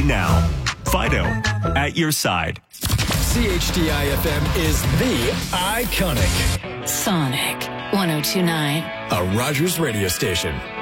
now. Fido, at your side. CHDI-FM is the iconic Sonic 102.9. a Rogers radio station.